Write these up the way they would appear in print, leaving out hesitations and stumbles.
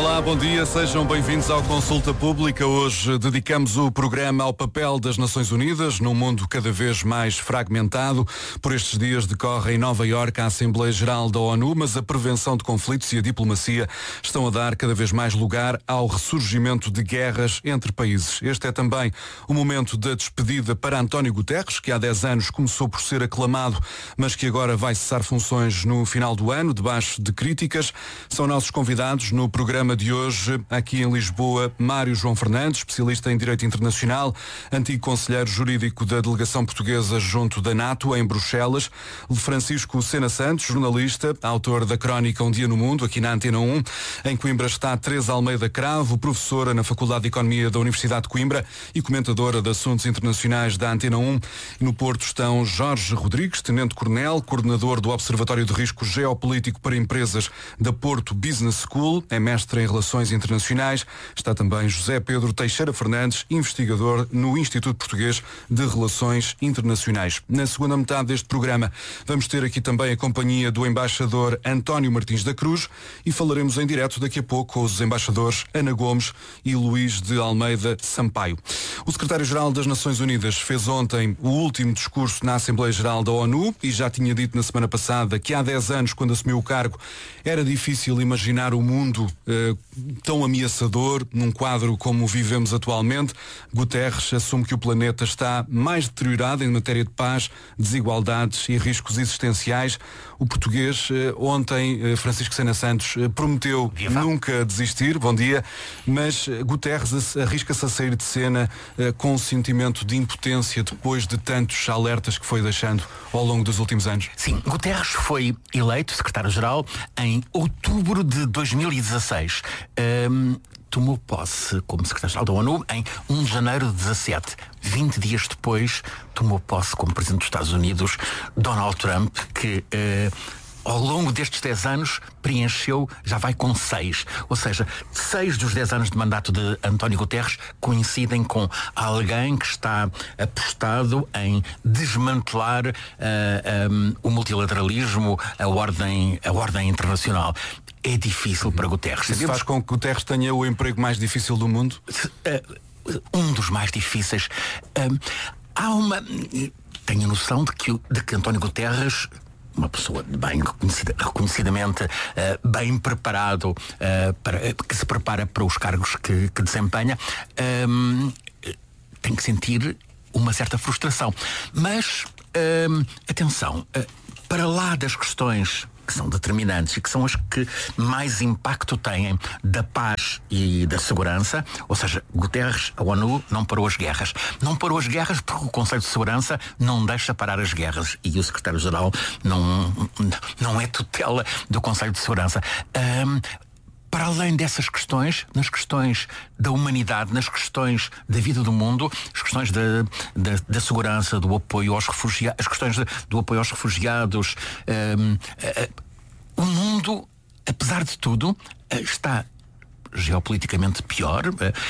Olá, bom dia, sejam bem-vindos ao Consulta Pública. Hoje dedicamos o programa ao papel das Nações Unidas num mundo cada vez mais fragmentado. Por estes dias decorre em Nova Iorque a Assembleia Geral da ONU, mas a prevenção de conflitos e a diplomacia estão a dar cada vez mais lugar ao ressurgimento de guerras entre países. Este é também o momento da despedida para António Guterres, que há 10 anos começou por ser aclamado, mas que agora vai cessar funções no final do ano, debaixo de críticas. São nossos convidados no programa de hoje, aqui em Lisboa, Mário João Fernandes, especialista em Direito Internacional, antigo conselheiro jurídico da delegação portuguesa junto da NATO, em Bruxelas. Francisco Sena Santos, jornalista, autor da crónica Um Dia no Mundo, aqui na Antena 1. Em Coimbra está Teresa Almeida Cravo, professora na Faculdade de Economia da Universidade de Coimbra e comentadora de assuntos internacionais da Antena 1. No Porto estão Jorge Rodrigues, tenente-coronel, coordenador do Observatório de Risco Geopolítico para Empresas da Porto Business School, é mestre em Relações Internacionais. Está também José Pedro Teixeira Fernandes, investigador no Instituto Português de Relações Internacionais. Na segunda metade deste programa vamos ter aqui também a companhia do embaixador António Martins da Cruz e falaremos em direto daqui a pouco com os embaixadores Ana Gomes e Luís de Almeida Sampaio. O secretário-geral das Nações Unidas fez ontem o último discurso na Assembleia Geral da ONU e já tinha dito na semana passada que há 10 anos, quando assumiu o cargo, era difícil imaginar o mundo tão ameaçador num quadro como vivemos atualmente. Guterres assume que o planeta está mais deteriorado em matéria de paz, desigualdades e riscos existenciais. O português ontem, Francisco Sena Santos, prometeu nunca desistir, bom dia, mas Guterres arrisca-se a sair de cena com um sentimento de impotência depois de tantos alertas que foi deixando ao longo dos últimos anos. Sim, Guterres foi eleito secretário-geral em outubro de 2016. Tomou posse como secretário-geral da ONU em 1 de janeiro de 17. 20 dias depois, tomou posse como presidente dos Estados Unidos Donald Trump, que ao longo destes 10 anos preencheu, já vai com 6. Ou seja, 6 dos 10 anos de mandato de António Guterres coincidem com alguém que está apostado em desmantelar o multilateralismo, a ordem internacional. É difícil para Guterres. Isso faz com que Guterres tenha o emprego mais difícil do mundo? Um dos mais difíceis. Tenho a noção de que António Guterres, uma pessoa bem reconhecidamente bem preparado, que se prepara para os cargos que desempenha, tem que sentir uma certa frustração. Mas, atenção, para lá das questões que são determinantes e que são as que mais impacto têm da paz e da segurança, ou seja, Guterres, a ONU, não parou as guerras. Não parou as guerras porque o Conselho de Segurança não deixa parar as guerras e o secretário-geral não é tutela do Conselho de Segurança. Para além dessas questões, nas questões da humanidade, nas questões da vida do mundo, as questões da segurança, do apoio aos refugiados, as questões do apoio aos refugiados, o mundo, apesar de tudo, está geopoliticamente pior,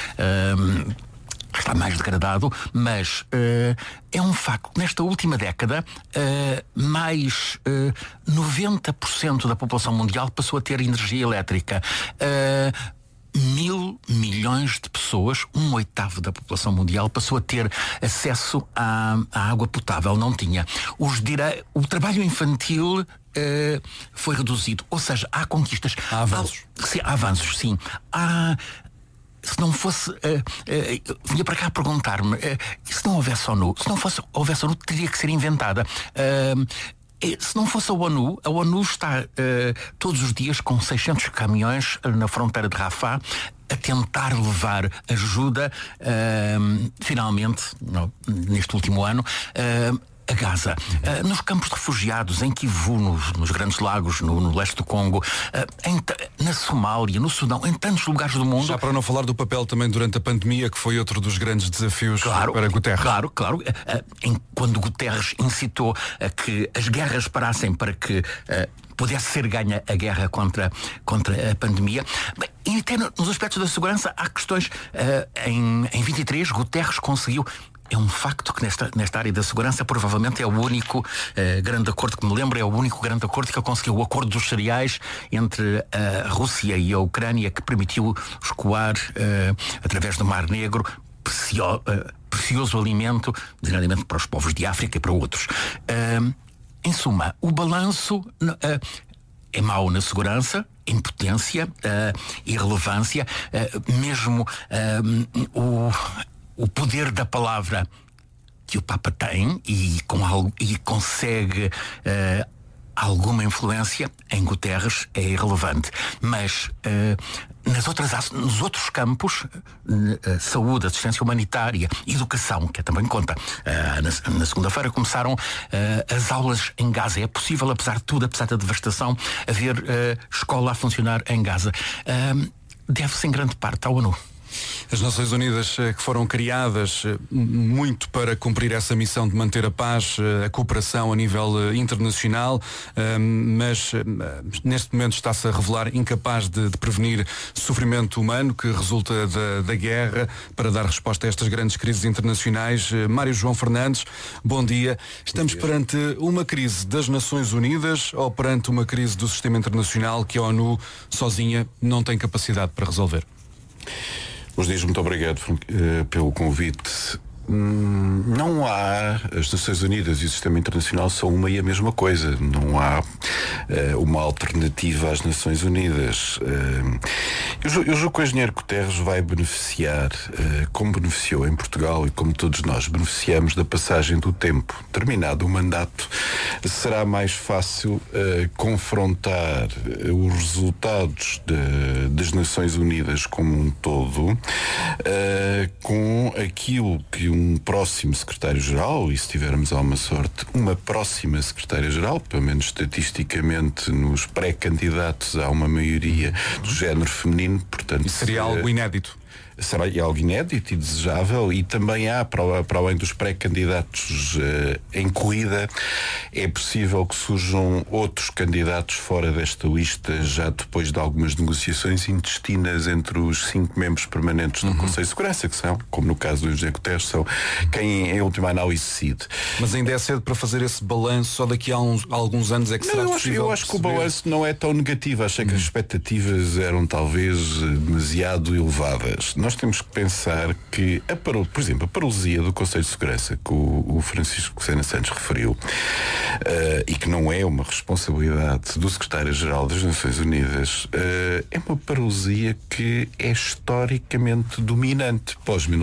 está mais degradado, mas é um facto que nesta última década mais 90% da população mundial passou a ter energia elétrica. 1.000 milhões de pessoas, 1/8 da população mundial, passou a ter acesso à água potável. Não tinha. O trabalho infantil foi reduzido. Ou seja, há conquistas. Há avanços. Há avanços, sim. Se não fosse... vinha para cá perguntar-me, se não houvesse ONU, houvesse ONU, teria que ser inventada. Se não fosse a ONU está todos os dias com 600 caminhões na fronteira de Rafah a tentar levar ajuda, finalmente, neste último ano, a Gaza, nos campos de refugiados, em Kivu, nos Grandes Lagos, no leste do Congo, na Somália, no Sudão, em tantos lugares do mundo. Já para não falar do papel também durante a pandemia, que foi outro dos grandes desafios para Guterres. Claro. Quando Guterres incitou a que as guerras parassem para que pudesse ser ganha a guerra contra a pandemia. Bem, e até nos aspectos da segurança há questões. Em 23, Guterres conseguiu é um facto que nesta área da segurança provavelmente é o único grande acordo que me lembro, é o único grande acordo que conseguiu, o acordo dos cereais entre a Rússia e a Ucrânia, que permitiu escoar através do Mar Negro precioso alimento, designadamente para os povos de África e para outros. Em suma, o balanço é mau na segurança, impotência, irrelevância, mesmo o poder da palavra que o Papa tem e consegue alguma influência em Guterres é irrelevante. Mas nos outros campos, saúde, assistência humanitária, educação, que também conta. Na segunda-feira começaram as aulas em Gaza. É possível, apesar de tudo, apesar da devastação, haver escola a funcionar em Gaza. Deve-se em grande parte à ONU. As Nações Unidas que foram criadas muito para cumprir essa missão de manter a paz, a cooperação a nível internacional, mas neste momento está-se a revelar incapaz de prevenir sofrimento humano que resulta da guerra, para dar resposta a estas grandes crises internacionais. Mário João Fernandes, bom dia. Estamos perante uma crise das Nações Unidas ou perante uma crise do sistema internacional que a ONU sozinha não tem capacidade para resolver? Bom dias, muito obrigado pelo convite. Não há, as Nações Unidas e o sistema internacional são uma e a mesma coisa. Não há uma alternativa às Nações Unidas. Eu julgo que o engenheiro Guterres vai beneficiar, como beneficiou em Portugal e como todos nós beneficiamos da passagem do tempo. Terminado o mandato, será mais fácil confrontar os resultados das Nações Unidas como um todo com aquilo que um próximo secretário-geral, e se tivermos alguma sorte, uma próxima secretária-geral, pelo menos estatisticamente nos pré-candidatos há uma maioria do género feminino, portanto... Seria algo inédito. Será algo inédito e desejável, e também há, para além dos pré-candidatos em corrida, é possível que surjam outros candidatos fora desta lista, já depois de algumas negociações intestinas entre os 5 membros permanentes do Conselho de Segurança, que são, como no caso do engenheiro Guterres, são quem em última análise decide. Mas ainda é cedo para fazer esse balanço, só daqui a alguns anos é que será possível. Eu acho que o balanço não é tão negativo. Achei que as expectativas eram talvez demasiado elevadas. Nós temos que pensar que, por exemplo, a paralisia do Conselho de Segurança, que o Francisco Sena Santos referiu, e que não é uma responsabilidade do Secretário-Geral das Nações Unidas, é uma paralisia que é historicamente dominante.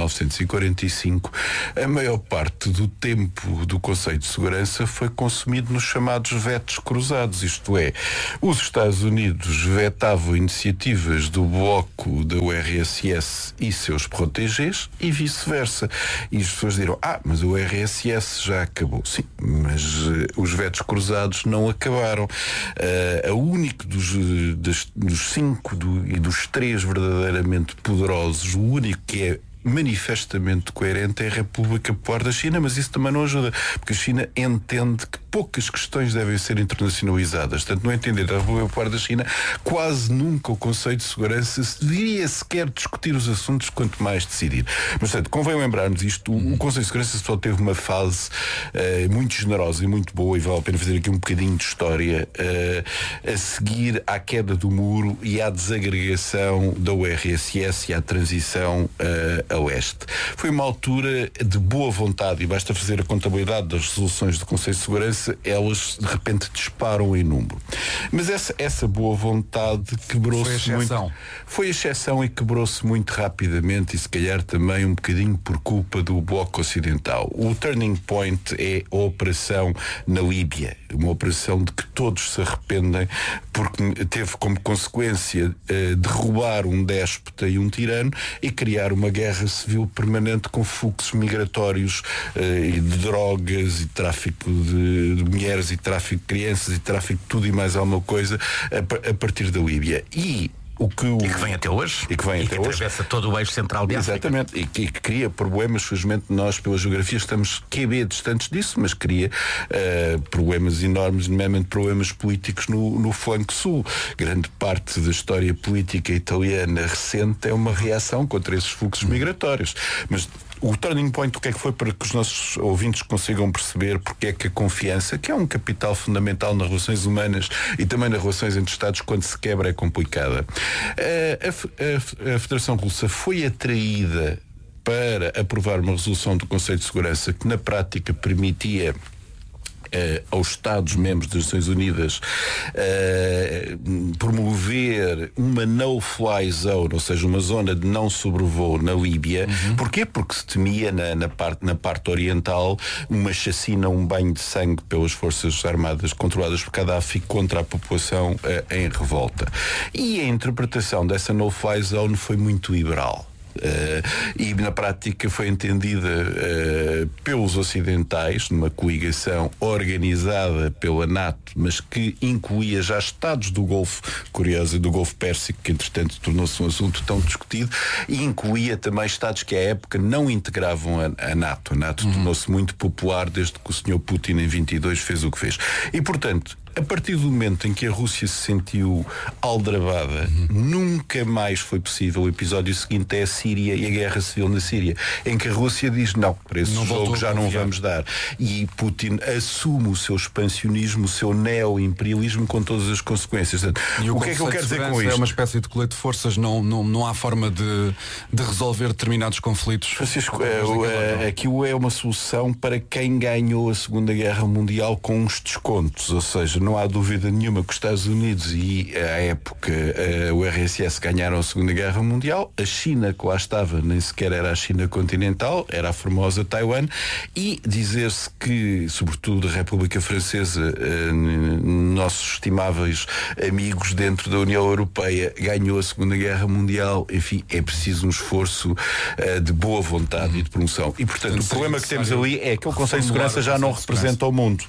Pós-1945, a maior parte do tempo do Conselho de Segurança foi consumido nos chamados vetos cruzados, isto é, os Estados Unidos vetavam iniciativas do bloco da URSS e seus protégés e vice-versa. E as pessoas dirão, mas o URSS já acabou. Sim, mas os vetos cruzados não acabaram. A único dos 5 e dos 3 verdadeiramente poderosos, o único que é manifestamente coerente é a República Popular da China, mas isso também não ajuda, porque a China entende que poucas questões devem ser internacionalizadas. Portanto, no entender da República Popular da China, quase nunca o Conselho de Segurança se deveria sequer discutir os assuntos, quanto mais decidir. Mas, portanto, convém lembrarmos isto, o Conselho de Segurança só teve uma fase muito generosa e muito boa, e vale a pena fazer aqui um bocadinho de história, a seguir à queda do muro e à desagregação da URSS e à transição a oeste. Foi uma altura de boa vontade, e basta fazer a contabilidade das resoluções do Conselho de Segurança, elas de repente disparam em número. Mas essa boa vontade quebrou-se muito. Foi exceção e quebrou-se muito rapidamente, e se calhar também um bocadinho por culpa do Bloco Ocidental. O turning point é a operação na Líbia, uma operação de que todos se arrependem, porque teve como consequência derrubar um déspota e um tirano e criar uma guerra civil permanente com fluxos migratórios e de drogas e tráfico de mulheres e tráfico de crianças e tráfico de tudo e mais alguma coisa a partir da Líbia. E que vem até hoje. E que atravessa todo o eixo central de África. Exatamente. E que cria problemas, felizmente nós, pela geografia, estamos distantes disso, mas cria problemas enormes, nomeadamente problemas políticos no flanco sul. Grande parte da história política italiana recente é uma reação contra esses fluxos migratórios. Mas O turning point, o que é que foi, para que os nossos ouvintes consigam perceber porque é que a confiança, que é um capital fundamental nas relações humanas e também nas relações entre Estados, quando se quebra é complicada. A Federação Russa foi atraída para aprovar uma resolução do Conselho de Segurança que na prática permitia aos Estados-membros das Nações Unidas promover uma no-fly zone, ou seja, uma zona de não sobrevoo na Líbia. Porquê? Porque se temia na parte oriental uma chacina, um banho de sangue pelas forças armadas controladas por Gaddafi contra a população em revolta. E a interpretação dessa no-fly zone foi muito liberal. E na prática foi entendida pelos ocidentais, numa coligação organizada pela NATO, mas que incluía já Estados do Golfo, curioso, do Golfo Pérsico, que entretanto tornou-se um assunto tão discutido, e incluía também Estados que à época não integravam a NATO. A NATO tornou-se muito popular desde que o Sr. Putin em 22 fez o que fez. E portanto, a partir do momento em que a Rússia se sentiu aldrabada, nunca mais foi possível. O episódio seguinte é a Síria e a guerra civil na Síria, em que a Rússia diz não, para esse jogo já não vamos dar. E Putin assume o seu expansionismo, o seu neo-imperialismo com todas as consequências. O que é que eu quero dizer com isto? É uma espécie de colete de forças, não há forma de resolver determinados conflitos. Francisco, aquilo é uma solução para quem ganhou a Segunda Guerra Mundial com uns descontos, ou seja, não há dúvida nenhuma que os Estados Unidos e, à época, o RSS ganharam a Segunda Guerra Mundial. A China, que lá estava, nem sequer era a China continental, era a formosa Taiwan. E dizer-se que, sobretudo, a República Francesa, nossos estimáveis amigos dentro da União Europeia, ganhou a Segunda Guerra Mundial. Enfim, é preciso um esforço de boa vontade e de promoção. E, portanto, o problema que temos ali é que o Conselho de Segurança já não representa o mundo.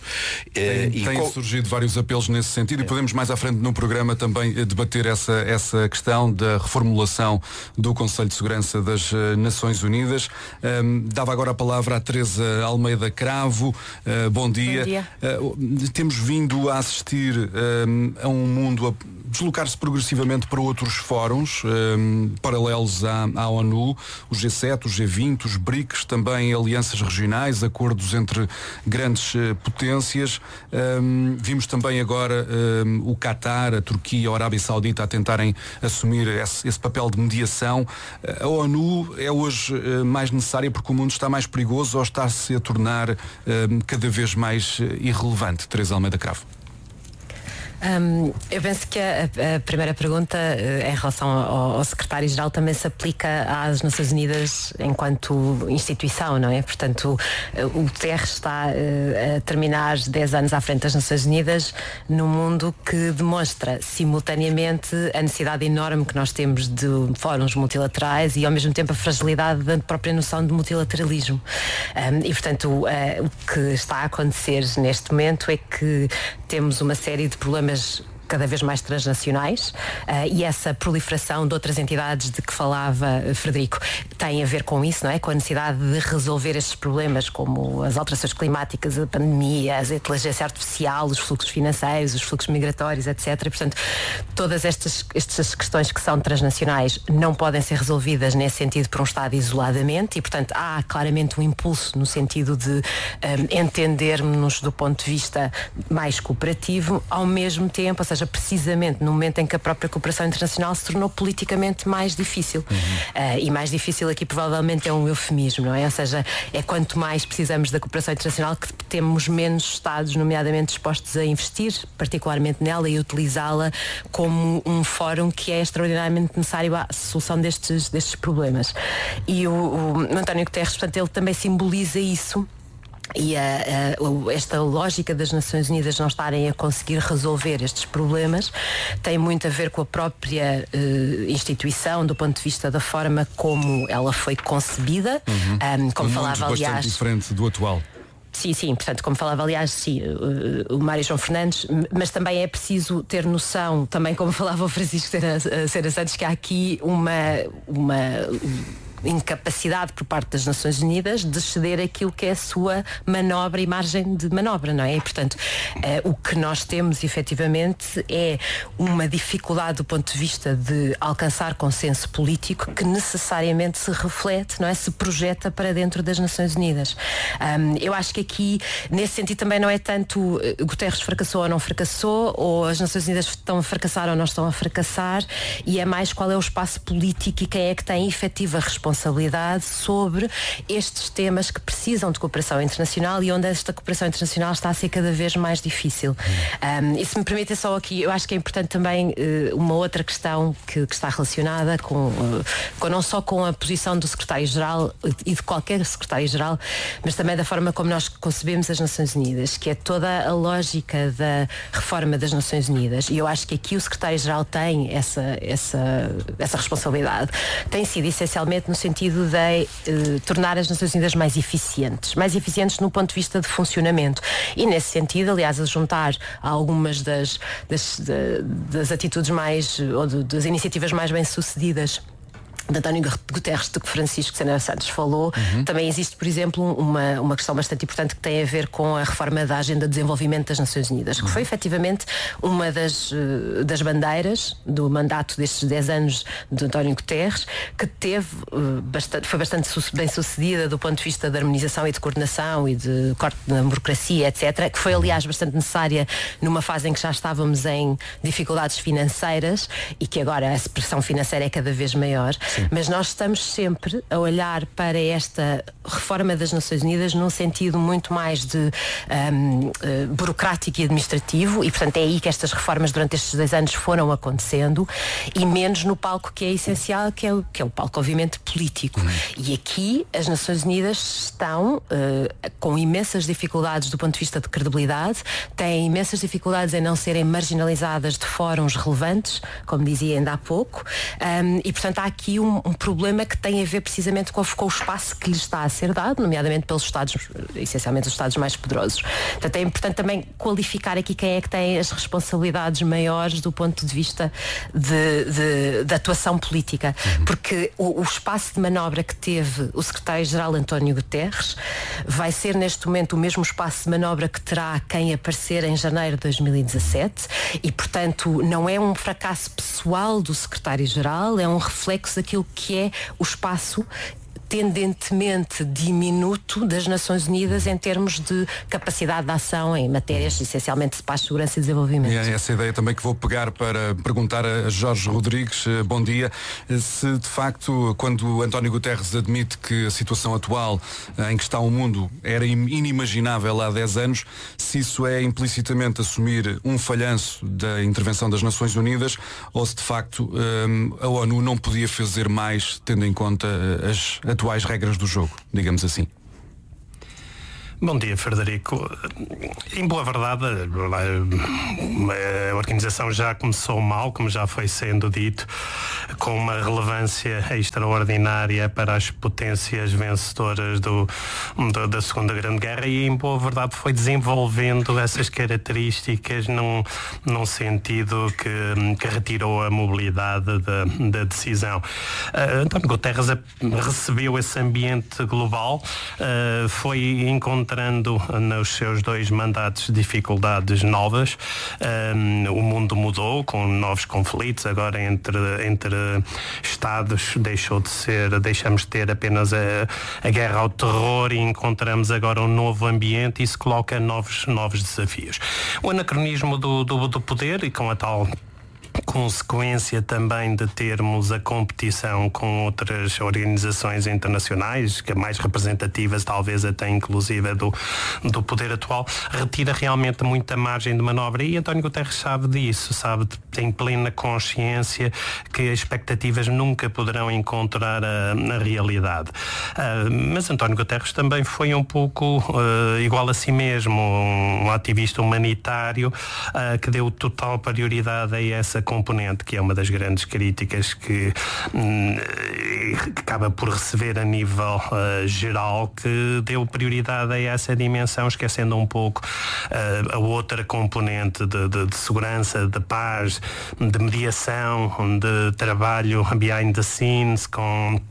Tem surgido vários apelos nesse sentido e podemos mais à frente no programa também debater essa questão da reformulação do Conselho de Segurança das Nações Unidas. Dava agora a palavra à Teresa Almeida Cravo. Bom dia. Bom dia. Temos vindo a assistir a um mundo a deslocar-se progressivamente para outros fóruns paralelos à ONU, o G7, o G20, os BRICS, também alianças regionais, acordos entre grandes potências. Vimos também agora o Qatar, a Turquia, a Arábia Saudita a tentarem assumir esse papel de mediação. A ONU é hoje mais necessária porque o mundo está mais perigoso ou está-se a tornar cada vez mais irrelevante? Teresa Almeida Cravo. Eu penso que a primeira pergunta em relação ao secretário-geral também se aplica às Nações Unidas enquanto instituição, não é? Portanto, o Guterres está a terminar 10 anos à frente das Nações Unidas num mundo que demonstra simultaneamente a necessidade enorme que nós temos de fóruns multilaterais e ao mesmo tempo a fragilidade da própria noção de multilateralismo. E portanto, o que está a acontecer neste momento é que temos uma série de problemas cada vez mais transnacionais e essa proliferação de outras entidades de que falava Frederico tem a ver com isso, não é? Com a necessidade de resolver estes problemas como as alterações climáticas, a pandemia, a inteligência artificial, os fluxos financeiros, os fluxos migratórios, etc. E, portanto, todas estas questões que são transnacionais não podem ser resolvidas nesse sentido por um Estado isoladamente e, portanto, há claramente um impulso no sentido de entendermos do ponto de vista mais cooperativo, ao mesmo tempo, ou seja, precisamente no momento em que a própria cooperação internacional se tornou politicamente mais difícil. E mais difícil aqui provavelmente é um eufemismo, não é? Ou seja, é quanto mais precisamos da cooperação internacional que temos menos Estados, nomeadamente, dispostos a investir, particularmente nela, e utilizá-la como um fórum que é extraordinariamente necessário à solução destes problemas. E o António Guterres, portanto, ele também simboliza isso. E esta lógica das Nações Unidas não estarem a conseguir resolver estes problemas tem muito a ver com a própria instituição, do ponto de vista da forma como ela foi concebida, como falava, aliás, bastante diferente do atual. Sim, portanto, como falava, aliás, sim, o Mário João Fernandes, mas também é preciso ter noção, também como falava o Francisco Cera Santos, que há aqui incapacidade por parte das Nações Unidas de ceder aquilo que é a sua manobra e margem de manobra, não é? E, portanto, o que nós temos efetivamente é uma dificuldade do ponto de vista de alcançar consenso político que necessariamente se reflete, não é? Se projeta para dentro das Nações Unidas. Eu acho que aqui, nesse sentido, também não é tanto Guterres fracassou ou não fracassou, ou as Nações Unidas estão a fracassar ou não estão a fracassar, e é mais qual é o espaço político e quem é que tem efetiva responsabilidade sobre estes temas que precisam de cooperação internacional e onde esta cooperação internacional está a ser cada vez mais difícil. E se me permitem só aqui, eu acho que é importante também uma outra questão que está relacionada com não só com a posição do secretário-geral e de qualquer secretário-geral, mas também da forma como nós concebemos as Nações Unidas, que é toda a lógica da reforma das Nações Unidas. E eu acho que aqui o secretário-geral tem essa responsabilidade. Tem sido essencialmente no sentido de tornar as Nações Unidas mais eficientes no ponto de vista de funcionamento. E nesse sentido, aliás, a juntar algumas das atitudes mais, ou das iniciativas mais bem-sucedidas de António Guterres, do que Francisco Sena Santos falou, também existe, por exemplo, uma questão bastante importante que tem a ver com a reforma da Agenda de Desenvolvimento das Nações Unidas, que foi efetivamente uma das bandeiras do mandato destes 10 anos de António Guterres, que foi bastante bem sucedida do ponto de vista da harmonização e de coordenação e de corte da burocracia, etc., que foi, aliás, bastante necessária numa fase em que já estávamos em dificuldades financeiras e que agora a pressão financeira é cada vez maior. Sim. Mas nós estamos sempre a olhar para esta reforma das Nações Unidas num sentido muito mais de burocrático e administrativo, e portanto é aí que estas reformas durante estes 2 anos foram acontecendo, e menos no palco que é essencial, que é o palco obviamente político. E aqui as Nações Unidas estão com imensas dificuldades do ponto de vista de credibilidade, têm imensas dificuldades em não serem marginalizadas de fóruns relevantes, como dizia ainda há pouco, e portanto há aqui um problema que tem a ver precisamente com o espaço que lhe está a ser dado, nomeadamente pelos Estados, essencialmente os Estados mais poderosos. Portanto, é importante também qualificar aqui quem é que tem as responsabilidades maiores do ponto de vista de atuação política, porque o espaço de manobra que teve o secretário-geral António Guterres vai ser neste momento o mesmo espaço de manobra que terá quem aparecer em janeiro de 2017, e portanto não é um fracasso pessoal do secretário-geral, é um reflexo daquilo que é o espaço tendentemente diminuto das Nações Unidas em termos de capacidade de ação em matérias essencialmente de paz, segurança e desenvolvimento. E é essa ideia também que vou pegar para perguntar a Jorge Rodrigues. Bom dia. Se de facto, quando António Guterres admite que a situação atual em que está o mundo era inimaginável há 10 anos, se isso é implicitamente assumir um falhanço da intervenção das Nações Unidas, ou se de facto a ONU não podia fazer mais tendo em conta as atuais regras do jogo, digamos assim. Bom dia, Frederico. Em boa verdade, a organização já começou mal, como já foi sendo dito, com uma relevância extraordinária para as potências vencedoras da Segunda Grande Guerra, e em boa verdade foi desenvolvendo essas características num sentido que retirou a mobilidade da decisão. António Guterres recebeu esse ambiente global, foi encontrando nos seus 2 mandatos dificuldades novas. O mundo mudou com novos conflitos agora entre Estados, deixamos de ter apenas a guerra ao terror e encontramos agora um novo ambiente, e isso coloca novos desafios. O anacronismo do poder, e com a tal consequência também de termos a competição com outras organizações internacionais, que mais representativas talvez até inclusive do poder atual, retira realmente muita margem de manobra, e António Guterres sabe disso, tem plena consciência que as expectativas nunca poderão encontrar a realidade. Mas António Guterres também foi um pouco igual a si mesmo, um ativista humanitário que deu total prioridade a essa componente, que é uma das grandes críticas que acaba por receber a nível geral, que deu prioridade a essa dimensão, esquecendo um pouco a outra componente de segurança, de paz, de mediação, de trabalho behind the scenes, com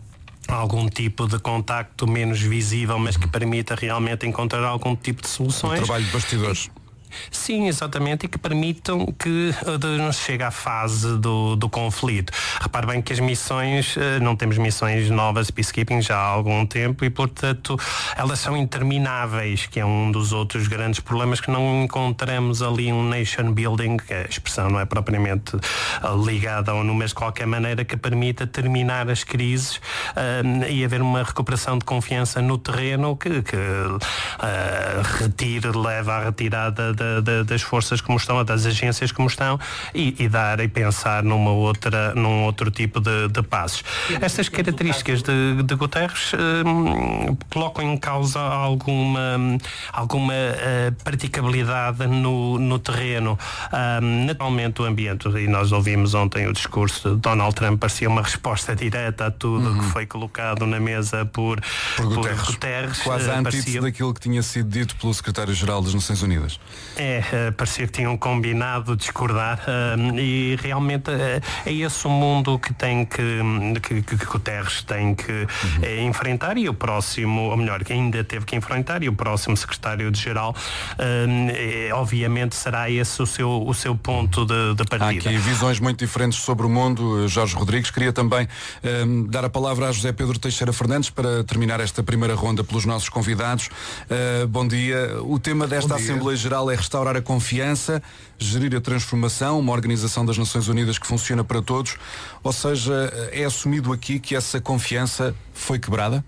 algum tipo de contacto menos visível, mas que permita realmente encontrar algum tipo de soluções. Trabalho de bastidores. Sim, exatamente, e que permitam que não se chegue à fase do conflito. Repare bem que as missões, não temos missões novas de peacekeeping já há algum tempo e, portanto, elas são intermináveis, que é um dos outros grandes problemas, que não encontramos ali um nation building, que a expressão não é propriamente ligada à ONU, mas de qualquer maneira que permita terminar as crises e haver uma recuperação de confiança no terreno que leva à retirada das forças como estão, das agências como estão e dar e pensar num outro tipo de passos. Estas características de Guterres colocam em causa alguma praticabilidade no terreno. Naturalmente o ambiente, e nós ouvimos ontem o discurso de Donald Trump, parecia uma resposta direta a tudo que foi colocado na mesa por Guterres. Quase a antítese daquilo que tinha sido dito pelo secretário-geral das Nações Unidas. Parecia que tinham combinado discordar e realmente é esse o mundo que tem que Guterres tem que enfrentar, e o próximo, ou melhor, que ainda teve que enfrentar, e o próximo secretário-geral obviamente será esse o seu ponto de partida. Há aqui visões muito diferentes sobre o mundo. Jorge Rodrigues, queria também dar a palavra a José Pedro Teixeira Fernandes para terminar esta primeira ronda pelos nossos convidados. Bom dia. O tema desta Assembleia Geral é restaurar a confiança, gerir a transformação, uma organização das Nações Unidas que funciona para todos. Ou seja, é assumido aqui que essa confiança foi quebrada?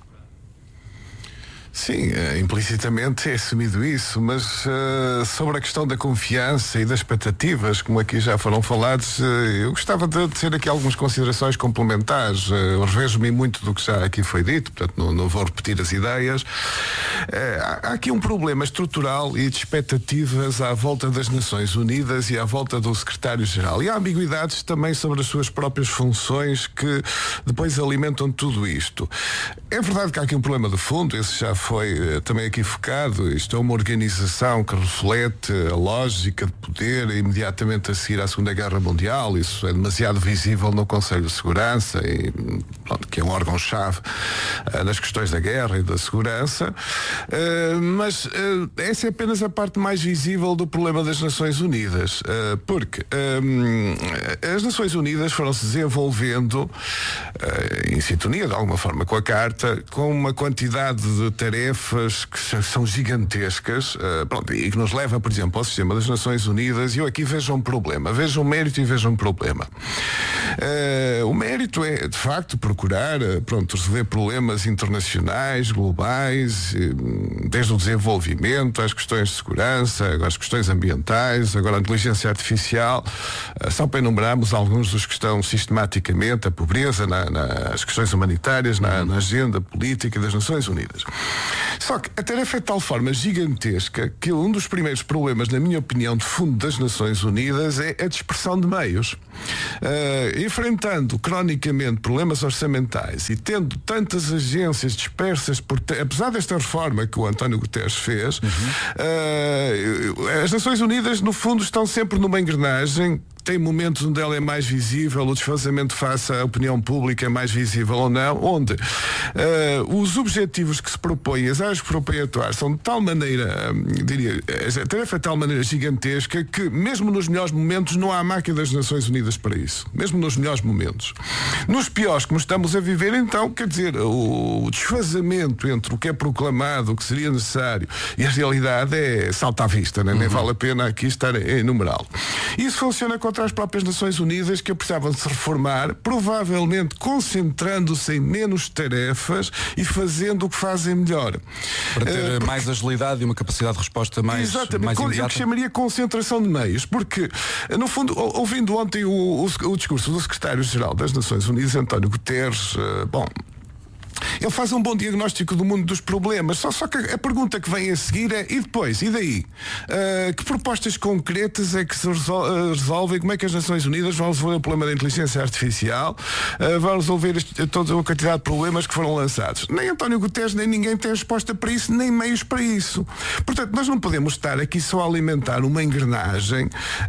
Sim, implicitamente é assumido isso, mas sobre a questão da confiança e das expectativas, como aqui já foram falados, eu gostava de ter aqui algumas considerações complementares. Eu revejo-me muito do que já aqui foi dito, portanto não vou repetir as ideias. Há aqui um problema estrutural e de expectativas à volta das Nações Unidas e à volta do secretário-geral. E há ambiguidades também sobre as suas próprias funções que depois alimentam tudo isto. É verdade que há aqui um problema de fundo, esse já foi também aqui focado. Isto é uma organização que reflete a lógica de poder imediatamente a seguir à Segunda Guerra Mundial. Isso é demasiado visível no Conselho de Segurança, que é um órgão-chave nas questões da guerra e da segurança. Mas essa é apenas a parte mais visível do problema das Nações Unidas, porque as Nações Unidas foram-se desenvolvendo em sintonia de alguma forma com a Carta, com uma quantidade de tarefas que são gigantescas, e que nos leva, por exemplo, ao sistema das Nações Unidas. E eu aqui vejo um problema, vejo um mérito e vejo um problema. O mérito é, de facto, procurar resolver problemas internacionais, globais, desde o desenvolvimento às questões de segurança, às questões ambientais, agora a inteligência artificial, só para enumerarmos alguns dos que estão sistematicamente, a pobreza, nas questões humanitárias, na agenda política das Nações Unidas. Só que a tarefa é de tal forma gigantesca que um dos primeiros problemas, na minha opinião, de fundo das Nações Unidas é a dispersão de meios. Enfrentando cronicamente problemas orçamentais e tendo tantas agências dispersas, apesar desta reforma que o António Guterres fez, as Nações Unidas, no fundo, estão sempre numa engrenagem. Tem momentos onde ela é mais visível, o desfazamento face à opinião pública é mais visível ou não, onde os objetivos que se propõem, as áreas que se propõem a atuar, são de tal maneira, a tarefa é de tal maneira gigantesca que mesmo nos melhores momentos não há máquina das Nações Unidas para isso. Mesmo nos melhores momentos. Nos piores, como estamos a viver, então, quer dizer, o desfazamento entre o que é proclamado, o que seria necessário, e a realidade salta à vista, né? Nem vale a pena aqui estar a enumerá-lo. Isso funciona contra as próprias Nações Unidas, que precisavam de se reformar, provavelmente concentrando-se em menos tarefas e fazendo o que fazem melhor. Para ter mais agilidade e uma capacidade de resposta mais imediata. Eu que chamaria concentração de meios, porque, no fundo, ouvindo ontem o discurso do secretário-geral das Nações Unidas, António Guterres, Ele faz um bom diagnóstico do mundo dos problemas, só que a pergunta que vem a seguir é: e depois? E daí? Que propostas concretas é que se resolvem? Como é que as Nações Unidas vão resolver o problema da inteligência artificial? Vão resolver toda a quantidade de problemas que foram lançados? Nem António Guterres, nem ninguém tem resposta para isso, nem meios para isso. Portanto, nós não podemos estar aqui só a alimentar uma engrenagem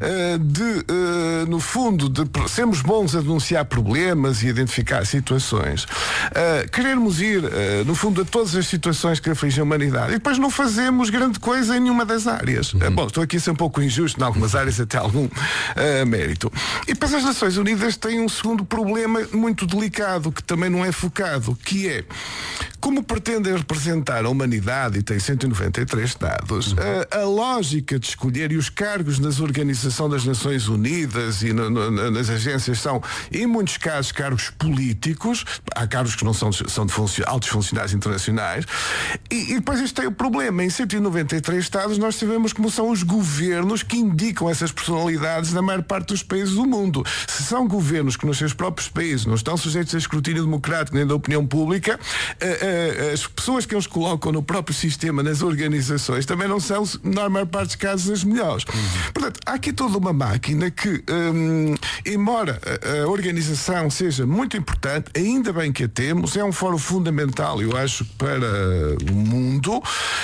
no fundo, de sermos bons a denunciar problemas e identificar situações, querermos ir, no fundo, a todas as situações que afligem a humanidade e depois não fazemos grande coisa em nenhuma das áreas. Bom, estou aqui a ser um pouco injusto, em algumas áreas até algum mérito. E depois as Nações Unidas têm um segundo problema muito delicado, que também não é focado, que é: como pretendem representar a humanidade e tem 193 Estados, a lógica de escolher e os cargos nas organizações das Nações Unidas e nas agências são, em muitos casos, cargos políticos. Há cargos que não são de altos funcionários internacionais. E depois este é o problema. Em 193 Estados nós sabemos como são os governos que indicam essas personalidades na maior parte dos países do mundo. Se são governos que nos seus próprios países não estão sujeitos a escrutínio democrático nem da opinião pública, as pessoas que eles colocam no próprio sistema, nas organizações, também não são, na maior parte dos casos, as melhores. Portanto, há aqui toda uma máquina que, embora a organização seja muito importante, ainda bem que a temos, é um fórum fundamental, eu acho, para o mundo,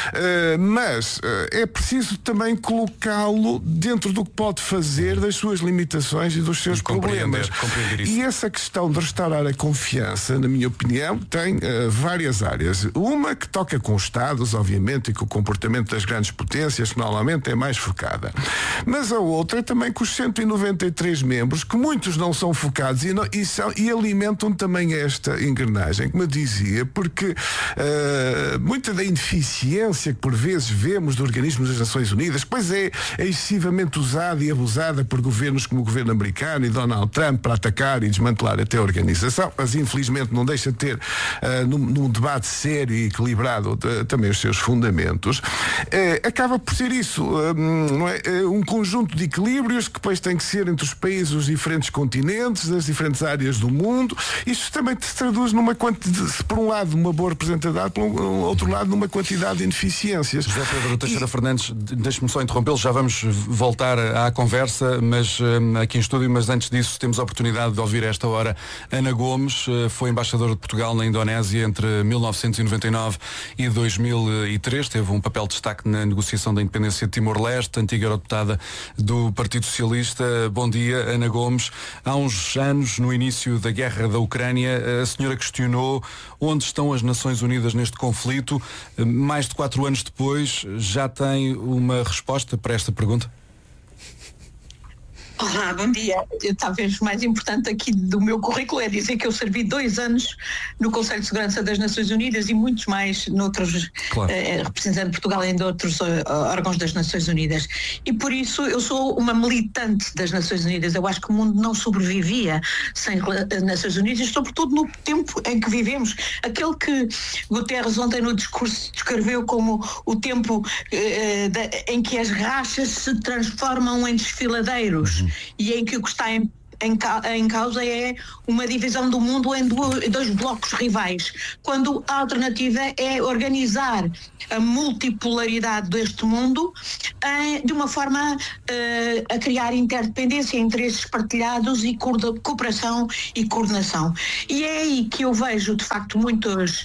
mas é preciso também colocá-lo dentro do que pode fazer, das suas limitações e dos seus problemas. E essa questão de restaurar a confiança, na minha opinião, tem várias áreas. Uma que toca com os Estados, obviamente, e com o comportamento das grandes potências, que normalmente é mais focada. Mas a outra é também com os 193 membros, que muitos não são focados e alimentam também esta engrenagem, como eu dizia, porque muita da ineficiência que por vezes vemos do organismo das Nações Unidas, pois é excessivamente usada e abusada por governos como o governo americano e Donald Trump para atacar e desmantelar até a organização, mas infelizmente não deixa de ter num debate sério e equilibrado também os seus fundamentos. Acaba por ser isso, não é? Um conjunto de equilíbrios que depois tem que ser entre os países, os diferentes continentes, das diferentes áreas do mundo. Isto também se traduz numa quantidade, por um lado, numa boa representatividade, por outro lado, numa quantidade de ineficiências. José Pedro Teixeira Fernandes, deixe-me só interrompê-lo, já vamos voltar à conversa, mas aqui em estúdio, mas antes disso temos a oportunidade de ouvir a esta hora Ana Gomes, foi embaixadora de Portugal na Indonésia entre 1999 e 2003, teve um papel de destaque na negociação da independência de Timor-Leste, antiga eurodeputada do Partido Socialista. Bom dia, Ana Gomes. Há uns anos, no início da guerra da Ucrânia, a senhora questionou onde estão as Nações Unidas neste conflito. Mais de 4 anos depois, já tem uma resposta para esta pergunta? Olá, bom dia. Talvez o mais importante aqui do meu currículo é dizer que eu servi 2 anos no Conselho de Segurança das Nações Unidas e muitos mais noutros, claro, representando Portugal em outros órgãos das Nações Unidas. E por isso eu sou uma militante das Nações Unidas. Eu acho que o mundo não sobrevivia sem as Nações Unidas, sobretudo no tempo em que vivemos. Aquele que Guterres ontem no discurso descreveu como o tempo em que as rachas se transformam em desfiladeiros. E em que o que está em causa é uma divisão do mundo em 2 blocos rivais, quando a alternativa é organizar a multipolaridade deste mundo de uma forma a criar interdependência, interesses partilhados e cooperação e coordenação. E é aí que eu vejo, de facto, muitas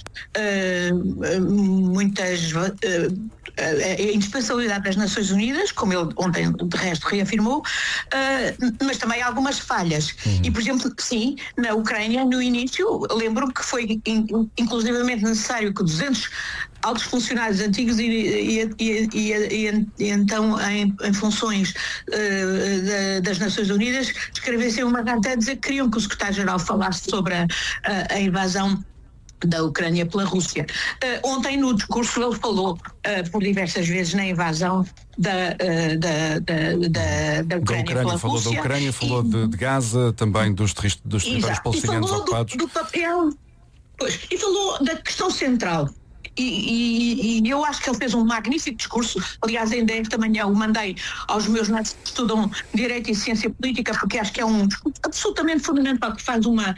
a indispensabilidade das Nações Unidas, como ele ontem de resto reafirmou, mas também algumas falhas. E, por exemplo, sim, na Ucrânia, no início, lembro-me que foi inclusivamente necessário que 200 altos funcionários antigos e então em funções das Nações Unidas escrevessem uma carta a dizer que queriam que o secretário-geral falasse sobre a invasão da Ucrânia pela Rússia. Ontem no discurso ele falou por diversas vezes na invasão da Ucrânia pela falou Rússia. Da Ucrânia, falou de Gaza, também dos territórios palestinianos ocupados. Do papel, e falou da questão central. E eu acho que ele fez um magnífico discurso. Aliás, ainda esta manhã o mandei aos meus netos que estudam Direito e Ciência Política, porque acho que é um discurso absolutamente fundamental, que faz uma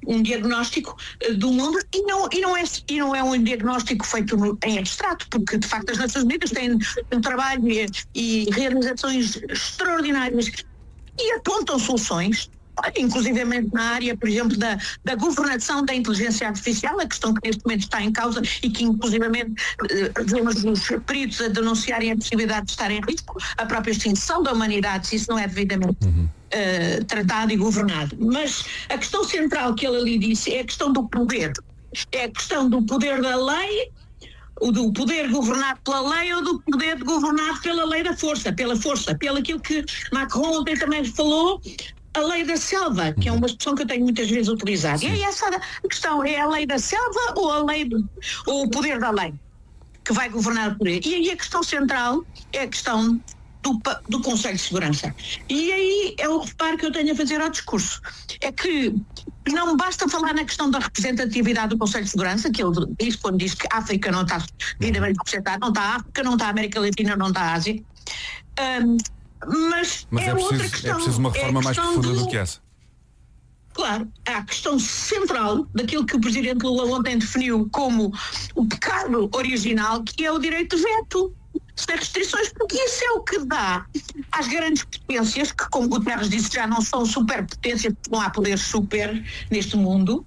um diagnóstico do mundo e não é um diagnóstico feito em abstrato, porque de facto as Nações Unidas têm um trabalho e realizações extraordinárias e apontam soluções, inclusivamente na área, por exemplo, da governação da inteligência artificial, a questão que neste momento está em causa e que inclusivamente vemos os peritos a denunciarem a possibilidade de estar em risco, a própria extinção da humanidade, se isso não é devidamente tratado e governado. Mas a questão central que ele ali disse é a questão do poder. É a questão do poder da lei, do poder governado pela lei ou do poder governado pela lei da força, pelo aquilo que Macron ontem também falou, a lei da selva, que é uma expressão que eu tenho muitas vezes utilizado. Sim. E essa a questão é a lei da selva ou o poder da lei que vai governar o poder. E aí a questão central é a questão do Conselho de Segurança. E aí é o reparo que eu tenho a fazer ao discurso. É que não basta falar na questão da representatividade do Conselho de Segurança, que ele diz quando diz que a África não está devidamente representada, não está a África, não está a América Latina, não está a Ásia. Mas outra questão. É preciso uma reforma mais profunda do que essa. Claro, há a questão central daquilo que o Presidente Lula ontem definiu como o pecado original, que é o direito de veto. Sem restrições, porque isso é o que dá às grandes potências, que como Guterres disse já não são superpotências, porque não há poder super neste mundo,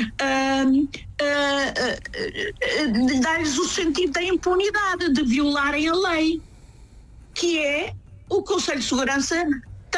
dá-lhes o sentido da impunidade, de violarem a lei, que é o Conselho de Segurança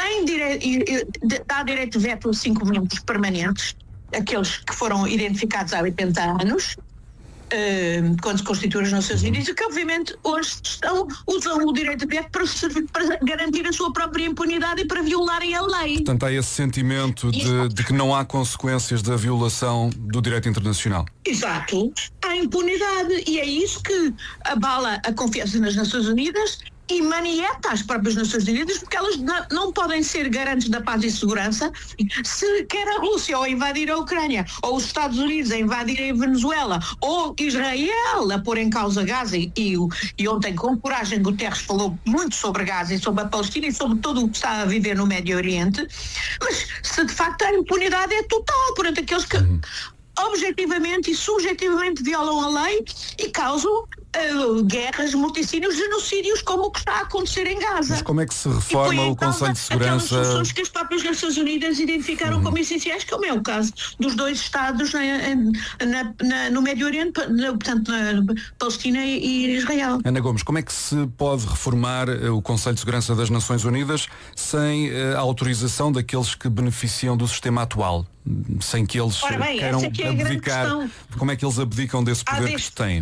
dá direito de veto a 5 membros permanentes, aqueles que foram identificados há 80 anos, quando se constituem as Nações Unidas, e que obviamente hoje usam o direito de veto para garantir a sua própria impunidade e para violarem a lei. Portanto, há esse sentimento de que não há consequências da violação do direito internacional. Exato. Há impunidade e é isso que abala a confiança nas Nações Unidas e manieta as próprias Nações Unidas, porque elas não podem ser garantes da paz e segurança se quer a Rússia ou invadir a Ucrânia, ou os Estados Unidos a invadirem a Venezuela, ou Israel a pôr em causa Gaza, e ontem com coragem Guterres falou muito sobre Gaza e sobre a Palestina e sobre tudo o que está a viver no Médio Oriente, mas se de facto a impunidade é total, portanto aqueles que objetivamente e subjetivamente violam a lei e causam guerras, morticínios, genocídios, como o que está a acontecer em Gaza. Mas como é que se reforma o Conselho de Segurança? Aquelas soluções que as próprias Nações Unidas identificaram como essenciais, como é o caso dos 2 Estados no Médio Oriente, portanto, na Palestina e Israel. Ana Gomes, como é que se pode reformar o Conselho de Segurança das Nações Unidas sem a autorização daqueles que beneficiam do sistema atual? Sem que eles queiram abdicar? Como é que eles abdicam desse poder que têm?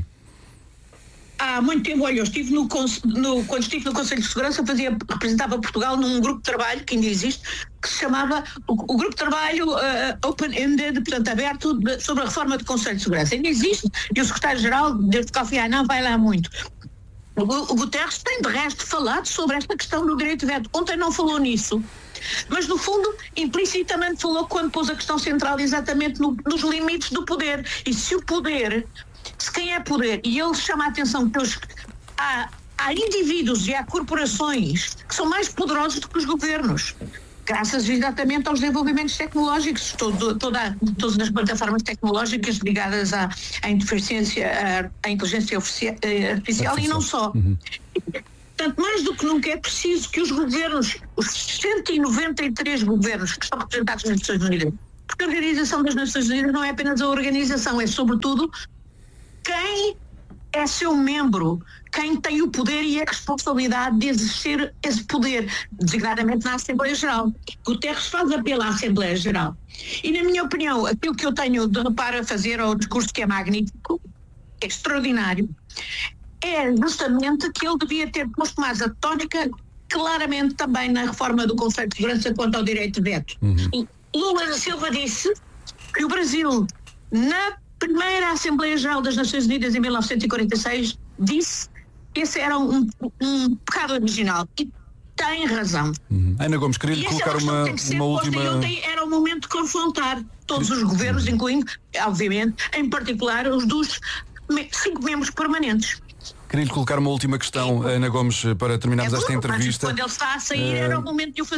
Há muito tempo, olha, eu estive quando estive no Conselho de Segurança, representava Portugal num grupo de trabalho que ainda existe, que se chamava o Grupo de Trabalho Open-Ended, portanto aberto, sobre a reforma do Conselho de Segurança. Ainda existe, e o secretário-geral, desde Kofi Annan, vai lá muito. O Guterres tem de resto falado sobre esta questão do direito de veto. Ontem não falou nisso, mas no fundo implicitamente falou quando pôs a questão central exatamente nos limites do poder. E se quem é poder, e ele chama a atenção que há indivíduos e há corporações que são mais poderosos do que os governos, graças exatamente aos desenvolvimentos tecnológicos, todas as plataformas tecnológicas ligadas à inteligência artificial e não só. Portanto, mais do que nunca é preciso que os governos, os 193 governos que estão representados nas Nações Unidas, porque a Organização das Nações Unidas não é apenas a organização, é sobretudo quem é seu membro, quem tem o poder e a responsabilidade de exercer esse poder, designadamente na Assembleia Geral. Guterres faz apelo à Assembleia Geral. E, na minha opinião, aquilo que eu tenho de reparo a fazer ao discurso, que é magnífico, é extraordinário, é justamente que ele devia ter posto mais a tónica claramente também na reforma do Conselho de Segurança quanto ao direito de veto. Lula da Silva disse que o Brasil, na primeira Assembleia Geral das Nações Unidas em 1946, disse que esse era um pecado original. E tem razão. Ana Gomes, queria-lhe colocar uma última... E ontem era o momento de confrontar todos os governos, incluindo, obviamente, em particular, os dos 5 membros permanentes. Queria-lhe colocar uma última questão, Ana Gomes, para terminarmos esta entrevista. Quando ele está a sair, era o momento de o fazer.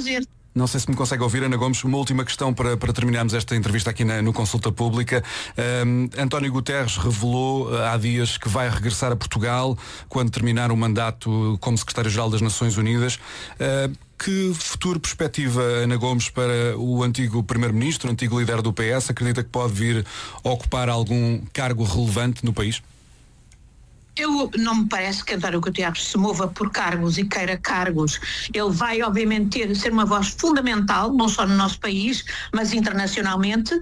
Não sei se me consegue ouvir, Ana Gomes. Uma última questão para terminarmos esta entrevista aqui no Consulta Pública. António Guterres revelou há dias que vai regressar a Portugal quando terminar o mandato como Secretário-Geral das Nações Unidas. Que futuro perspectiva, Ana Gomes, para o antigo Primeiro-Ministro, o antigo líder do PS? Acredita que pode vir a ocupar algum cargo relevante no país? Eu não me parece que António Guterres se mova por cargos e queira cargos. Ele vai, obviamente, ser uma voz fundamental, não só no nosso país, mas internacionalmente.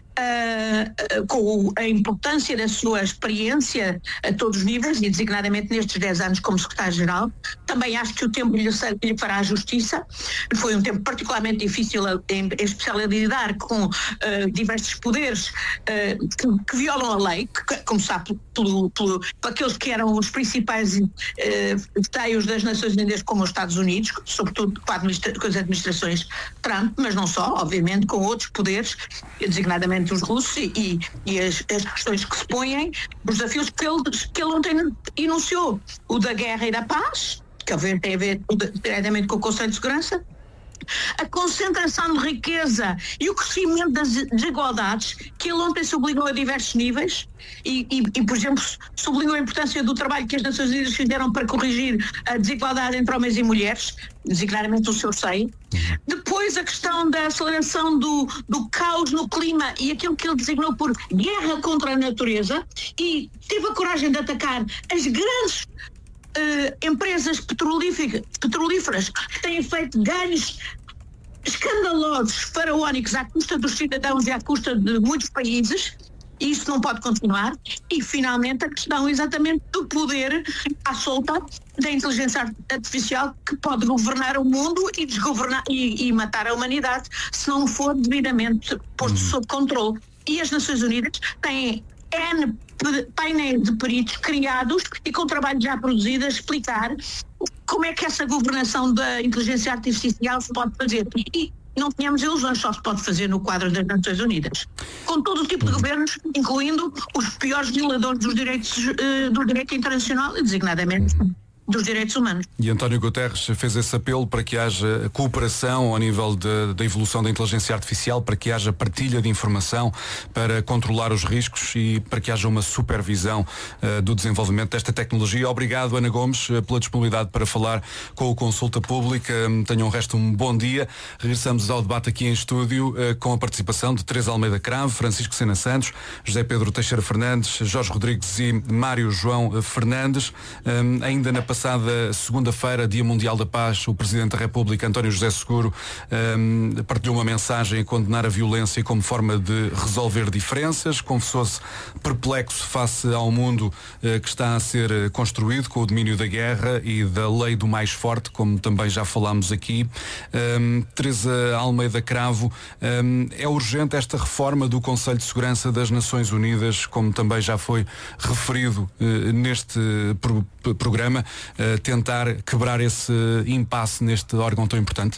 Com a importância da sua experiência a todos os níveis e designadamente nestes 10 anos como secretário-geral. Também acho que o tempo lhe fará a justiça. Foi um tempo particularmente difícil, em especial a lidar com diversos poderes que violam a lei, que, como sabe, por aqueles que eram os principais veteios das Nações Unidas, como os Estados Unidos, sobretudo com as administrações Trump, mas não só, obviamente, com outros poderes, designadamente os russos e as questões que se põem, os desafios que ele ontem enunciou, o da guerra e da paz, que obviamente tem a ver diretamente com o Conselho de Segurança, a concentração de riqueza e o crescimento das desigualdades, que ele ontem sublinhou a diversos níveis e, por exemplo, sublinhou a importância do trabalho que as Nações Unidas fizeram para corrigir a desigualdade entre homens e mulheres, designadamente o seu seio. Depois a questão da aceleração do caos no clima e aquilo que ele designou por guerra contra a natureza, e teve a coragem de atacar as grandes empresas petrolíferas que têm feito ganhos escandalosos, faraónicos, à custa dos cidadãos e à custa de muitos países, e isso não pode continuar. E finalmente a questão exatamente do poder à solta da inteligência artificial, que pode governar o mundo e desgovernar e matar a humanidade se não for devidamente posto sob controle. E as Nações Unidas têm N painéis de peritos criados e com trabalho já produzido a explicar como é que essa governação da inteligência artificial se pode fazer. E não tenhamos ilusões, só se pode fazer no quadro das Nações Unidas, com todo o tipo de governos, incluindo os piores violadores dos direitos do direito internacional e designadamente dos direitos humanos. E António Guterres fez esse apelo para que haja cooperação ao nível da evolução da inteligência artificial, para que haja partilha de informação, para controlar os riscos e para que haja uma supervisão do desenvolvimento desta tecnologia. Obrigado, Ana Gomes, pela disponibilidade para falar com o Consulta Pública. Tenham o resto um bom dia. Regressamos ao debate aqui em estúdio com a participação de Teresa Almeida Cravo, Francisco Sena Santos, José Pedro Teixeira Fernandes, Jorge Rodrigues e Mário João Fernandes. Ainda na passada segunda-feira, Dia Mundial da Paz, o Presidente da República, António José Seguro, partilhou uma mensagem a condenar a violência como forma de resolver diferenças. Confessou-se perplexo face ao mundo que está a ser construído com o domínio da guerra e da lei do mais forte, como também já falámos aqui. Teresa Almeida Cravo, é urgente esta reforma do Conselho de Segurança das Nações Unidas, como também já foi referido neste programa, tentar quebrar esse impasse neste órgão tão importante?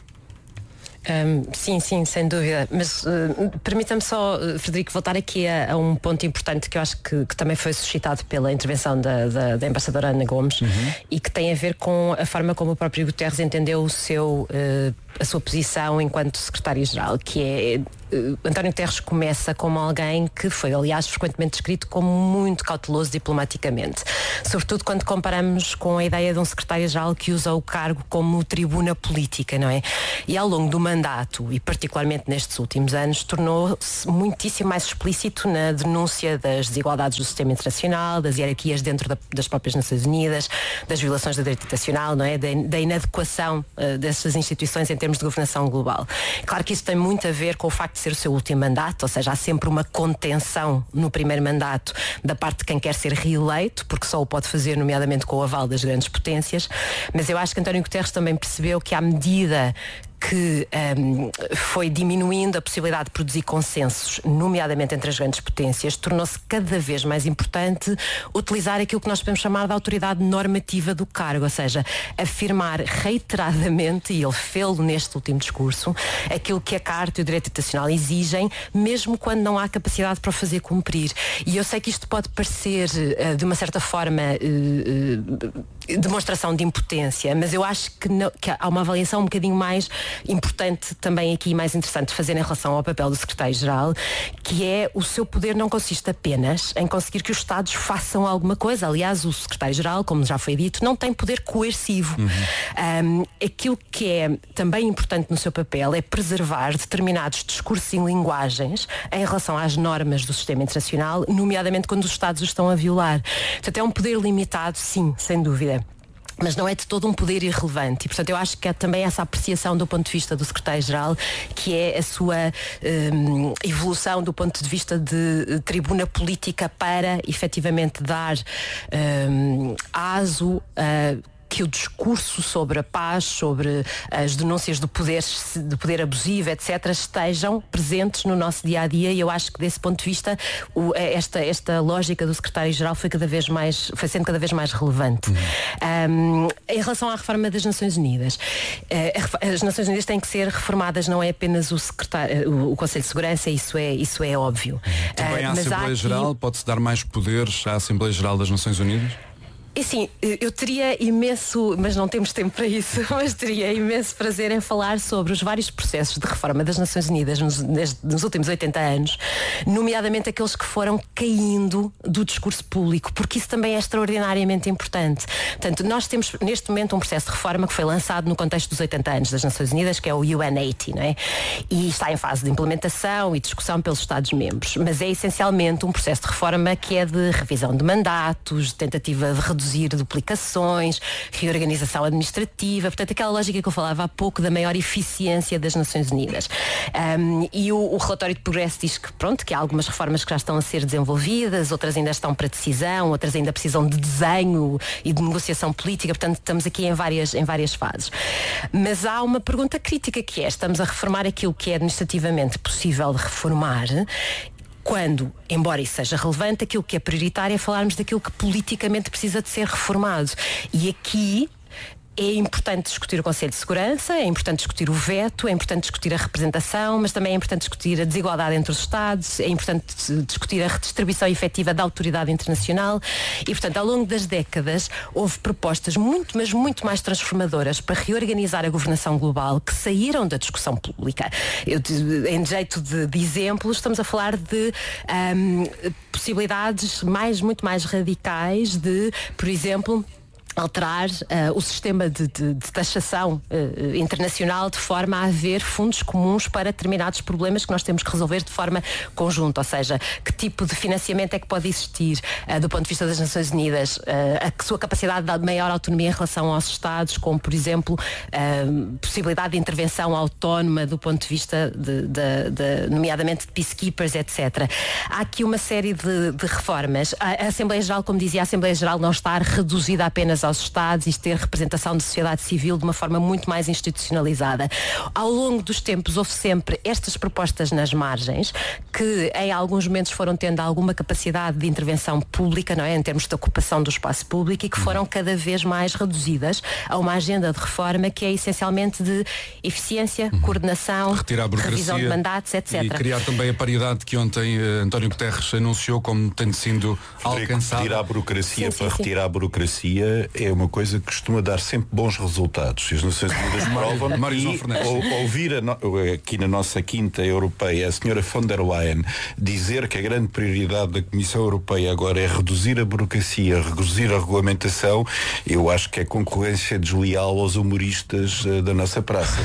Sim, sem dúvida. Mas permita-me só, Frederico, voltar aqui a um ponto importante que eu acho que também foi suscitado pela intervenção da embaixadora Ana Gomes, e que tem a ver com a forma como o próprio Guterres entendeu a sua posição enquanto secretário-geral, que é António Guterres começa como alguém que foi, aliás, frequentemente descrito como muito cauteloso diplomaticamente, sobretudo quando comparamos com a ideia de um secretário-geral que usa o cargo como tribuna política, não é? E ao longo do mandato, e particularmente nestes últimos anos, tornou-se muitíssimo mais explícito na denúncia das desigualdades do sistema internacional, das hierarquias dentro das próprias Nações Unidas, das violações do direito internacional, não é? Da inadequação dessas instituições em termos de governação global. Claro que isso tem muito a ver com o facto de ser o seu último mandato, ou seja, há sempre uma contenção no primeiro mandato da parte de quem quer ser reeleito, porque só o pode fazer nomeadamente com o aval das grandes potências, mas eu acho que António Guterres também percebeu que à medida que foi diminuindo a possibilidade de produzir consensos, nomeadamente entre as grandes potências, tornou-se cada vez mais importante utilizar aquilo que nós podemos chamar de autoridade normativa do cargo, ou seja, afirmar reiteradamente, e ele fê-lo neste último discurso, aquilo que a Carta e o Direito Internacional exigem, mesmo quando não há capacidade para o fazer cumprir. E eu sei que isto pode parecer, de uma certa forma, demonstração de impotência, mas eu acho que há uma avaliação um bocadinho mais importante também aqui, mais interessante de fazer em relação ao papel do secretário-geral, que é o seu poder não consiste apenas em conseguir que os Estados façam alguma coisa. Aliás, o secretário-geral, como já foi dito, não tem poder coercivo. Aquilo que é também importante no seu papel é preservar determinados discursos e linguagens em relação às normas do sistema internacional, nomeadamente quando os Estados os estão a violar. Portanto, é um poder limitado, sim, sem dúvida. Mas não é de todo um poder irrelevante. E, portanto, eu acho que há também essa apreciação do ponto de vista do secretário-geral, que é a sua evolução do ponto de vista de tribuna política para, efetivamente, dar aso a que o discurso sobre a paz, sobre as denúncias do poder abusivo, etc., estejam presentes no nosso dia-a-dia, e eu acho que desse ponto de vista esta lógica do secretário-geral foi sendo cada vez mais relevante. Em relação à reforma das Nações Unidas, as Nações Unidas têm que ser reformadas, não é apenas o Conselho de Segurança, isso é óbvio. Também a Assembleia Geral, pode-se dar mais poderes à Assembleia Geral das Nações Unidas? Assim, eu teria imenso, mas não temos tempo para isso, mas teria imenso prazer em falar sobre os vários processos de reforma das Nações Unidas nos últimos 80 anos, nomeadamente aqueles que foram caindo do discurso público, porque isso também é extraordinariamente importante. Portanto, nós temos neste momento um processo de reforma que foi lançado no contexto dos 80 anos das Nações Unidas, que é o UN80, não é? E está em fase de implementação e discussão pelos Estados-membros, mas é essencialmente um processo de reforma que é de revisão de mandatos, de tentativa de reduzir duplicações, reorganização administrativa, portanto aquela lógica que eu falava há pouco da maior eficiência das Nações Unidas. E o relatório de progresso diz que há algumas reformas que já estão a ser desenvolvidas, outras ainda estão para decisão, outras ainda precisam de desenho e de negociação política, portanto estamos aqui em várias fases. Mas há uma pergunta crítica que é: estamos a reformar aquilo que é administrativamente possível de reformar, quando, embora isso seja relevante, aquilo que é prioritário é falarmos daquilo que politicamente precisa de ser reformado. E aqui é importante discutir o Conselho de Segurança, é importante discutir o veto, é importante discutir a representação, mas também é importante discutir a desigualdade entre os Estados, é importante discutir a redistribuição efetiva da autoridade internacional e, portanto, ao longo das décadas houve propostas muito mais transformadoras para reorganizar a governação global que saíram da discussão pública. Em jeito de exemplo, estamos a falar de possibilidades muito mais radicais de, por exemplo, alterar o sistema de taxação internacional de forma a haver fundos comuns para determinados problemas que nós temos que resolver de forma conjunta, ou seja, que tipo de financiamento é que pode existir do ponto de vista das Nações Unidas, a sua capacidade de maior autonomia em relação aos Estados, como por exemplo possibilidade de intervenção autónoma do ponto de vista nomeadamente de peacekeepers, etc. Há aqui uma série de reformas. A Assembleia Geral, como dizia, a Assembleia Geral não está reduzida apenas aos Estados e ter representação de sociedade civil de uma forma muito mais institucionalizada. Ao longo dos tempos houve sempre estas propostas nas margens que em alguns momentos foram tendo alguma capacidade de intervenção pública, não é? Em termos de ocupação do espaço público, e que foram cada vez mais reduzidas a uma agenda de reforma que é essencialmente de eficiência, coordenação, revisão de mandatos, etc. E criar também a paridade que ontem António Guterres anunciou como tendo sido alcançada. Retirar a burocracia retirar a burocracia é uma coisa que costuma dar sempre bons resultados. As Nações Unidas provam. Ouvir aqui na nossa quinta europeia a senhora von der Leyen dizer que a grande prioridade da Comissão Europeia agora é reduzir a burocracia, reduzir a regulamentação, eu acho que é concorrência desleal aos humoristas da nossa praça,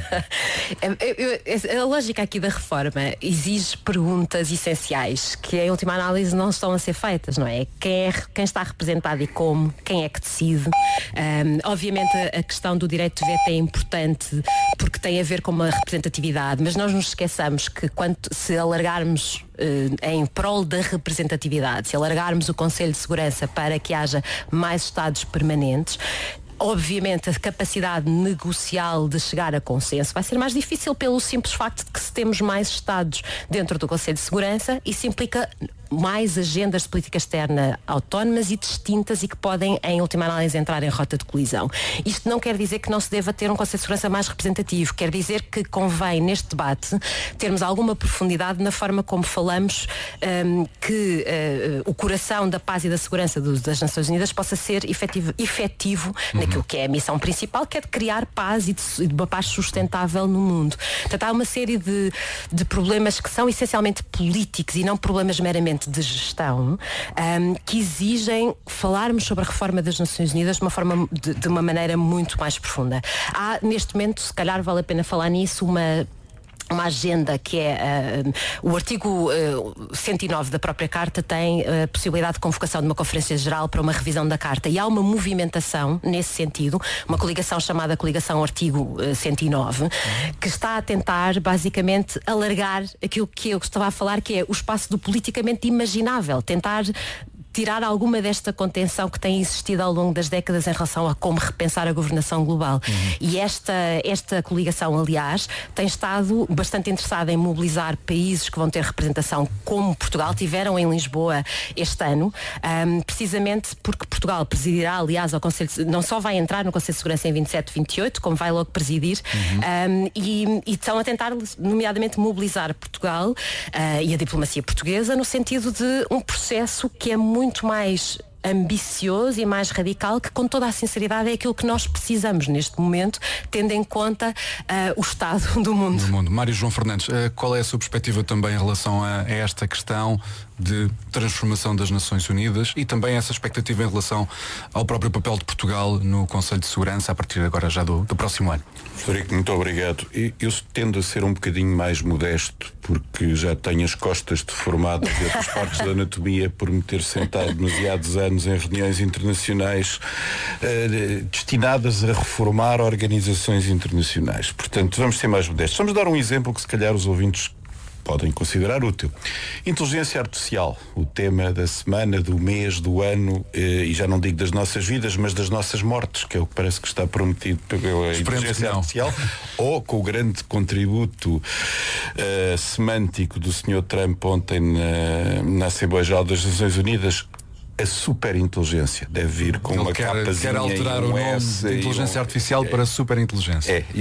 não é? A lógica aqui da reforma exige perguntas essenciais que em última análise não estão a ser feitas, não é? Quem está representado e como, quem é que decide. Obviamente a questão do direito de veto é importante porque tem a ver com uma representatividade, mas nós nos esqueçamos que se alargarmos em prol da representatividade, se alargarmos o Conselho de Segurança para que haja mais Estados permanentes, obviamente a capacidade negocial de chegar a consenso vai ser mais difícil pelo simples facto de que se temos mais Estados dentro do Conselho de Segurança, isso implica mais agendas de política externa autónomas e distintas e que podem, em última análise, entrar em rota de colisão. Isto não quer dizer que não se deva ter um Conselho de Segurança mais representativo, quer dizer que convém, neste debate, termos alguma profundidade na forma como falamos que o coração da paz e da segurança das Nações Unidas possa ser efetivo naquilo que é a missão principal, que é de criar paz e de uma paz sustentável no mundo. Portanto, há uma série de problemas que são essencialmente políticos e não problemas meramente de gestão, que exigem falarmos sobre a reforma das Nações Unidas de uma maneira muito mais profunda. Há, neste momento, se calhar vale a pena falar nisso, uma agenda que é o artigo 109 da própria Carta tem a possibilidade de convocação de uma Conferência Geral para uma revisão da Carta, e há uma movimentação nesse sentido, uma coligação chamada Coligação Artigo 109, que está a tentar basicamente alargar aquilo que eu estava a falar, que é o espaço do politicamente imaginável, tentar tirar alguma desta contenção que tem existido ao longo das décadas em relação a como repensar a governação global. E esta coligação, aliás, tem estado bastante interessada em mobilizar países que vão ter representação, como Portugal, tiveram em Lisboa este ano, precisamente porque Portugal presidirá, aliás, ao Conselho, não só vai entrar no Conselho de Segurança em 27, 28, como vai logo presidir, e estão a tentar, nomeadamente, mobilizar Portugal e a diplomacia portuguesa no sentido de um processo que é muito mais ambicioso e mais radical, que com toda a sinceridade é aquilo que nós precisamos neste momento, tendo em conta o estado do mundo. Mário João Fernandes, qual é a sua perspectiva também em relação a esta questão de transformação das Nações Unidas e também essa expectativa em relação ao próprio papel de Portugal no Conselho de Segurança a partir agora já do próximo ano? Frederico, muito obrigado. Eu tendo a ser um bocadinho mais modesto, porque já tenho as costas deformadas de outras partes da anatomia por me ter sentado demasiados anos em reuniões internacionais destinadas a reformar organizações internacionais. Portanto, vamos ser mais modestos. Vamos dar um exemplo que se calhar os ouvintes podem considerar útil. Inteligência artificial, o tema da semana, do mês, do ano, e já não digo das nossas vidas, mas das nossas mortes, que é o que parece que está prometido pela inteligência artificial, ou com o grande contributo semântico do Sr. Trump ontem na Assembleia Geral das Nações Unidas. A superinteligência deve vir com uma capazinha. Quer alterar o nome de inteligência artificial para superinteligência. E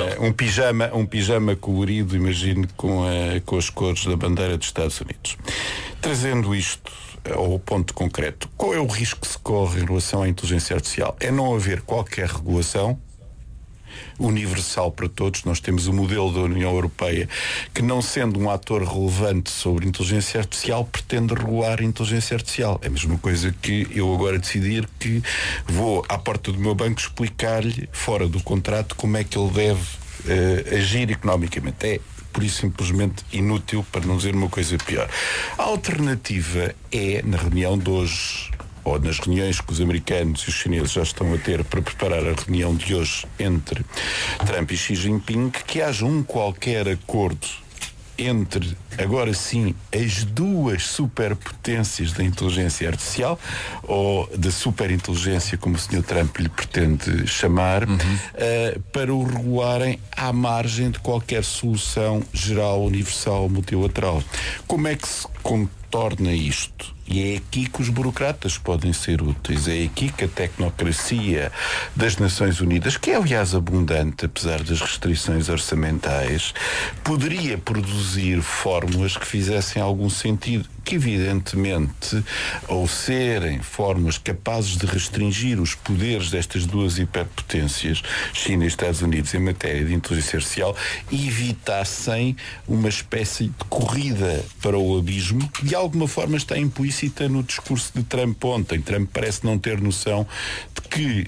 um pijama colorido, imagino, com as cores da bandeira dos Estados Unidos. Trazendo isto ao ponto concreto, qual é o risco que se corre em relação à inteligência artificial? É não haver qualquer regulação universal para todos. Nós temos o modelo da União Europeia que, não sendo um ator relevante sobre inteligência artificial, pretende regular a inteligência artificial. É a mesma coisa que eu agora decidir que vou à porta do meu banco explicar-lhe, fora do contrato, como é que ele deve agir economicamente. É por isso simplesmente inútil, para não dizer uma coisa pior. A alternativa é, na reunião de hoje, ou nas reuniões que os americanos e os chineses já estão a ter para preparar a reunião de hoje entre Trump e Xi Jinping, que haja um qualquer acordo entre, agora sim, as duas superpotências da inteligência artificial, ou da superinteligência, como o Sr. Trump lhe pretende chamar, para o regularem à margem de qualquer solução geral, universal, multilateral. Como é que se contorna isto? E é aqui que os burocratas podem ser úteis. É aqui que a tecnocracia das Nações Unidas, que é aliás abundante, apesar das restrições orçamentais, poderia produzir fórmulas que fizessem algum sentido, que evidentemente, ao serem fórmulas capazes de restringir os poderes destas duas hiperpotências, China e Estados Unidos, em matéria de inteligência artificial, evitassem uma espécie de corrida para o abismo, que de alguma forma está implícita no discurso de Trump ontem. Trump parece não ter noção de que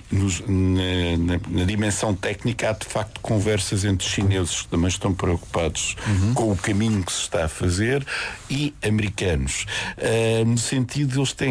na dimensão técnica há de facto conversas entre chineses que também estão preocupados com o caminho que se está a fazer e americanos, no sentido de eles têm